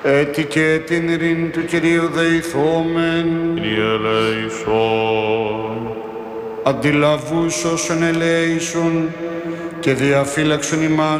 έτη και την ειρήνη του Κυρίου δεηθόμεν. Κύριε ελέησον. Αντιλαβούς όσων ελέησον και διαφύλαξον ημάς